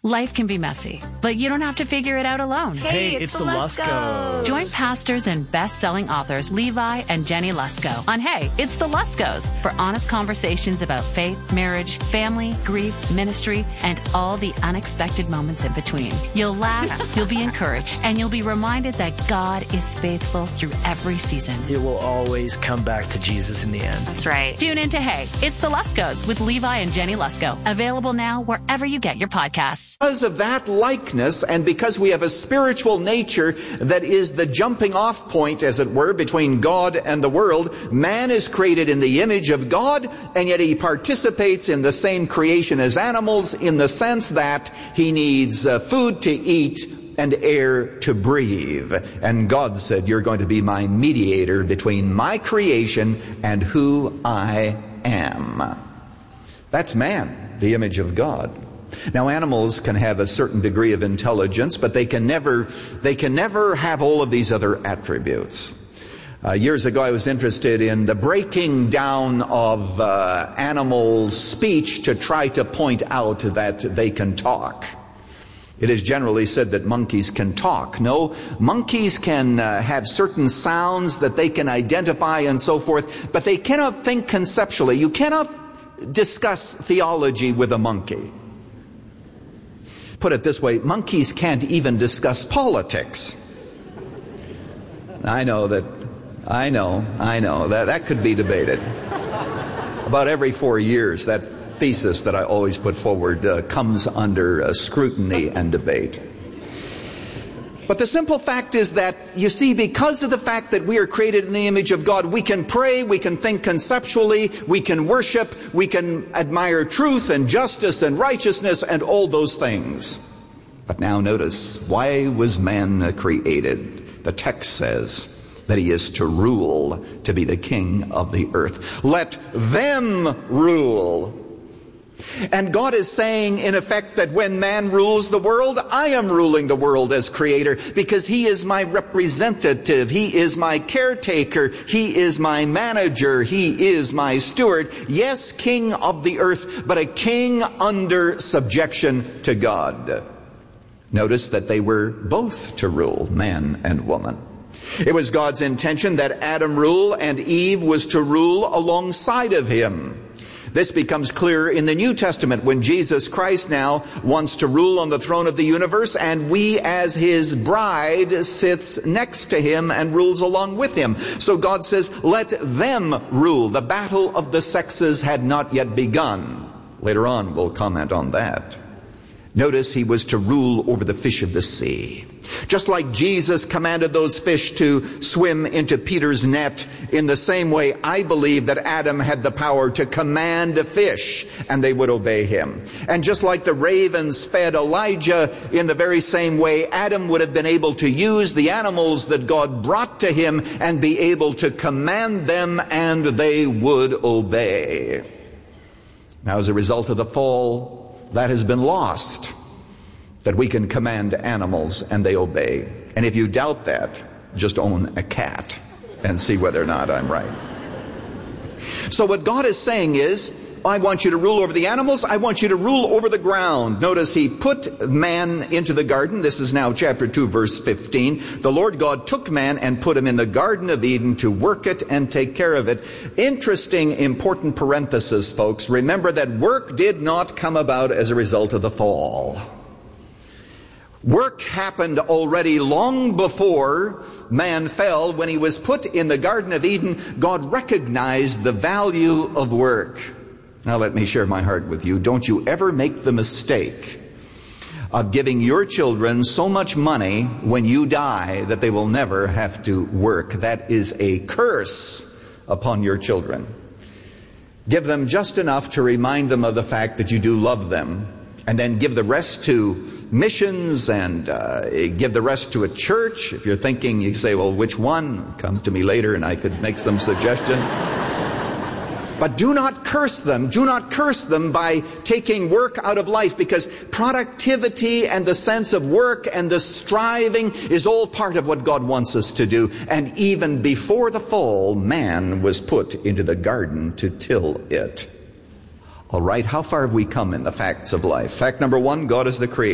Life can be messy, but you don't have to figure it out alone. Hey, it's the Luskos. Join pastors and best-selling authors Levi and Jenny Lusko on Hey, It's the Luskos for honest conversations about faith, marriage, family, grief, ministry, and all the unexpected moments in between. You'll laugh, you'll be encouraged, and you'll be reminded that God is faithful through every season. It will always come back to Jesus in the end. That's right. Tune in to Hey, It's the Luskos with Levi and Jenny Lusko. Available now wherever you get your podcasts. Because of that likeness, and because we have a spiritual nature that is the jumping off point, as it were, between God and the world, man is created in the image of God, and yet he participates in the same creation as animals in the sense that he needs food to eat and air to breathe. And God said, you're going to be my mediator between my creation and who I am. That's man, the image of God. Now, animals can have a certain degree of intelligence, but they can never have all of these other attributes. Years ago, I was interested in the breaking down of animal speech to try to point out that they can talk. It is generally said that monkeys can talk. No, monkeys can have certain sounds that they can identify and so forth, but they cannot think conceptually. You cannot discuss theology with a monkey. Put it this way, monkeys can't even discuss politics. I know. That could be debated. About every 4 years, that thesis that I always put forward comes under scrutiny and debate. But the simple fact is that, you see, because of the fact that we are created in the image of God, we can pray, we can think conceptually, we can worship, we can admire truth and justice and righteousness and all those things. But now notice, why was man created? The text says that he is to rule, to be the king of the earth. Let them rule. And God is saying, in effect, that when man rules the world, I am ruling the world as creator, because he is my representative, he is my caretaker, he is my manager, he is my steward. Yes, king of the earth, but a king under subjection to God. Notice that they were both to rule, man and woman. It was God's intention that Adam rule and Eve was to rule alongside of him. This becomes clear in the New Testament when Jesus Christ now wants to rule on the throne of the universe, and we as his bride sits next to him and rules along with him. So God says, let them rule. The battle of the sexes had not yet begun. Later on we'll comment on that. Notice he was to rule over the fish of the sea. Just like Jesus commanded those fish to swim into Peter's net, in the same way I believe that Adam had the power to command the fish and they would obey him. And just like the ravens fed Elijah, in the very same way Adam would have been able to use the animals that God brought to him and be able to command them, and they would obey. Now, as a result of the fall, that has been lost, that we can command animals and they obey. And if you doubt that, just own a cat and see whether or not I'm right. So what God is saying is, I want you to rule over the animals. I want you to rule over the ground. Notice he put man into the garden. This is now chapter 2, verse 15. The Lord God took man and put him in the Garden of Eden to work it and take care of it. Interesting, important parenthesis, folks. Remember that work did not come about as a result of the fall. Work happened already long before man fell. When he was put in the Garden of Eden, God recognized the value of work. Now let me share my heart with you. Don't you ever make the mistake of giving your children so much money when you die that they will never have to work. That is a curse upon your children. Give them just enough to remind them of the fact that you do love them, and then give the rest to missions and give the rest to a church. If you're thinking, you say, well, which one? Come to me later and I could make some suggestion. But do not curse them. Do not curse them by taking work out of life, because productivity and the sense of work and the striving is all part of what God wants us to do. And even before the fall, man was put into the garden to till it. All right, how far have we come in the facts of life? Fact number one, God is the creator.